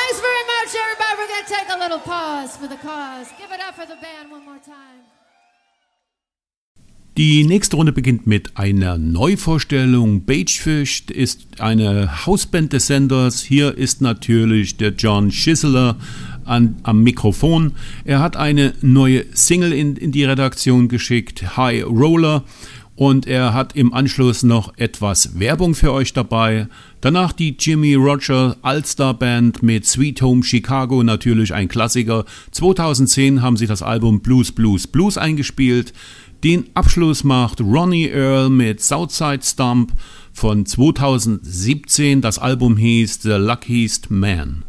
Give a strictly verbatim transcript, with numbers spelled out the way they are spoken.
Thanks very much, everybody. We're going to take a little pause for the cause. Give it up for the band one more time. Die nächste Runde beginnt mit einer Neuvorstellung. Baitfish ist eine Hausband des Senders. Hier ist natürlich der John Schisler an, am Mikrofon. Er hat eine neue Single in, in die Redaktion geschickt, High Roller. Und er hat im Anschluss noch etwas Werbung für euch dabei. Danach die Jimmy Roger All-Star Band mit Sweet Home Chicago, natürlich ein Klassiker. zweitausendzehn haben sie das Album Blues, Blues, Blues eingespielt. Den Abschluss macht Ronnie Earl mit Southside Stomp von zweitausendsiebzehn. Das Album hieß The Luckiest Man.